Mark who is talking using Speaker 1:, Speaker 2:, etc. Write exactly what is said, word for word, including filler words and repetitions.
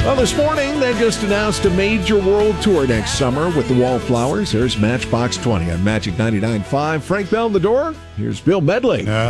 Speaker 1: Well, this morning, they just announced a major world tour next summer with the Wallflowers. There's Matchbox twenty on Magic ninety-nine point five. Frank Bell in the door. Here's Bill Medley.
Speaker 2: Uh,